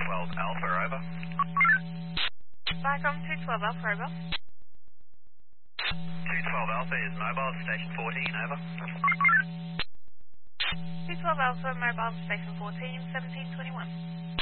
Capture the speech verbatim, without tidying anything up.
twelve Alpha, over. Vicom two twelve Alpha, over. two twelve Alpha is mobile, station fourteen, over. two twelve Alpha, mobile, station fourteen, seventeen twenty-one.